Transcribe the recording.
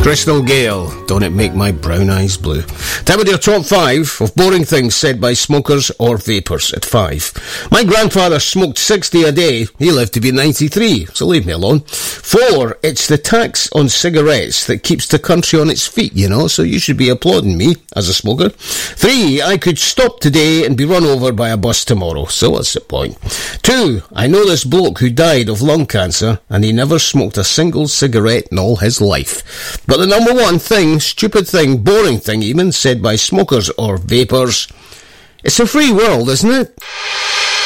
Crystal Gale, don't it make my brown eyes blue. Time with your top 5 of boring things said by smokers or vapors at 5. My grandfather smoked 60 a day. He lived to be 93, so leave me alone. 4, it's the tax on cigarettes that keeps the country on its feet, you know, so you should be applauding me as a smoker. 3, I could stop today and be run over by a bus tomorrow, so what's the point? 2, I know this bloke who died of lung cancer and he never smoked a single cigarette in all his life. But the number one thing, stupid thing, boring thing even, said by smokers or vapors, it's a free world, isn't it?